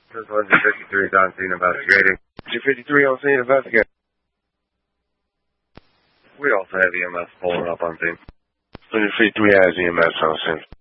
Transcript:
This was 53 is on scene investigating. 253 on scene investigating. We also have EMS pulling up on scene. 253 has EMS on scene.